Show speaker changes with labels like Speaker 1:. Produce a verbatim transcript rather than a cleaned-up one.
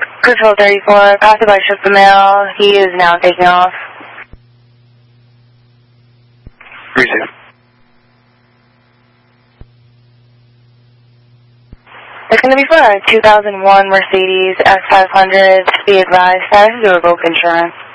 Speaker 1: Control thirty-four, passerby shook the mail. He is now taking off.
Speaker 2: Receive.
Speaker 1: It's going to be for a two thousand one Mercedes S five hundred. Be advised, status is to revoke insurance.